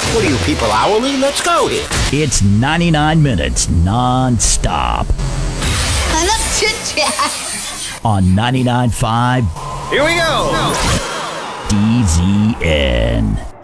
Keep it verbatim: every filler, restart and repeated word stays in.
What are you people, hourly? Let's go here. It's ninety-nine minutes non-stop Enough chit-chat. on ninety-nine point five Here we go. D Z N.